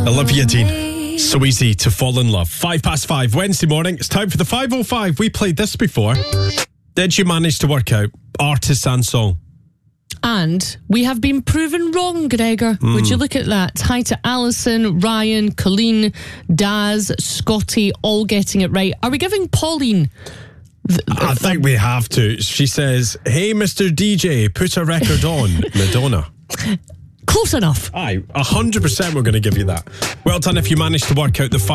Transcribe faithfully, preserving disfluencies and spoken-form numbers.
Olivia Dean. So easy to fall in love. Five past five, Wednesday morning. It's time for the five oh five. We played this before. Did you manage to work out artist and song? And we have been proven wrong, Gregor. Mm. Would you look at that? Hi to Alison, Ryan, Colleen, Daz, Scotty, all getting it right. Are we giving Pauline... Th- I think we have to. She says, hey, Mister D J, put a record on. Madonna. Close enough. Aye, one hundred percent we're going to give you that. Well done if you managed to work out the